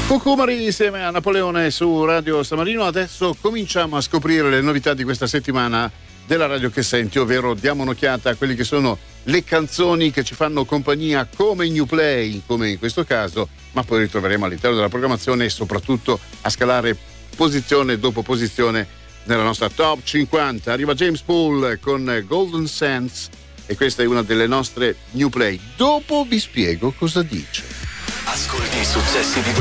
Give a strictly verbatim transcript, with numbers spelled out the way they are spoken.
Cucumari insieme a Napoleone su Radio San Marino. Adesso cominciamo a scoprire le novità di questa settimana della radio che senti, ovvero diamo un'occhiata a quelle che sono le canzoni che ci fanno compagnia come i New Play, come in questo caso, ma poi ritroveremo all'interno della programmazione e soprattutto a scalare posizione dopo posizione nella nostra top cinquanta. Arriva James Poole con Golden Sands e questa è una delle nostre New Play. Dopo vi spiego cosa dice. Ascolti i successi di